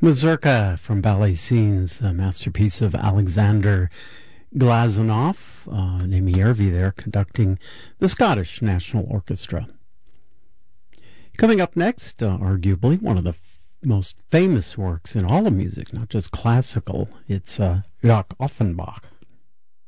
Mazurka from Ballet Scenes, a masterpiece of Alexander Glazunov, Amy Järvi there conducting the Scottish National Orchestra. Coming up next, arguably one of the most famous works in all of music, not just classical, it's Jacques Offenbach.